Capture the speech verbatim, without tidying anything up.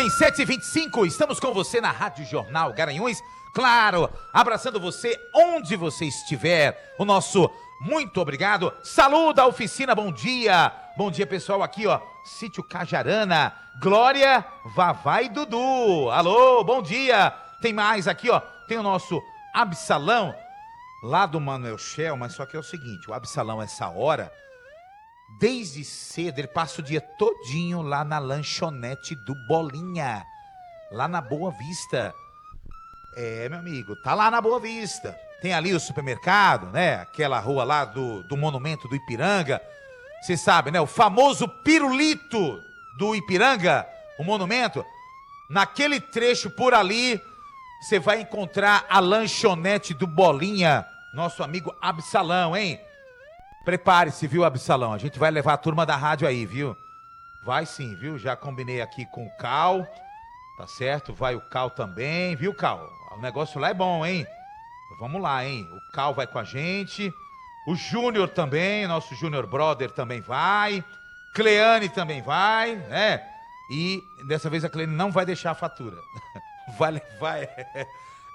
bem, sete e vinte e cinco, estamos com você na Rádio Jornal Garanhuns, claro, abraçando você onde você estiver. O nosso muito obrigado. Saúde da oficina, bom dia. Bom dia, pessoal, aqui, ó, Sítio Cajarana, Glória, Vavá e Dudu. Alô, bom dia. Tem mais aqui, ó, tem o nosso Absalão, lá do Manuel Shell, mas só que é o seguinte, o Absalão, essa hora, desde cedo, ele passa o dia todinho lá na lanchonete do Bolinha, lá na Boa Vista. É, meu amigo, tá lá na Boa Vista. Tem ali o supermercado, né? Aquela rua lá do, do Monumento do Ipiranga. Você sabe, né? O famoso pirulito do Ipiranga, o monumento. Naquele trecho por ali, você vai encontrar a lanchonete do Bolinha, nosso amigo Absalão, hein? Prepare-se, viu, Absalão? A gente vai levar a turma da rádio aí, viu? Vai sim, viu? Já combinei aqui com o Cal, tá certo? Vai o Cal também, viu, Cal? O negócio lá é bom, hein? Vamos lá, hein? O Cal vai com a gente, o Júnior também, nosso Júnior Brother também vai, Cleane também vai, né? E dessa vez a Cleane não vai deixar a fatura. Vai levar,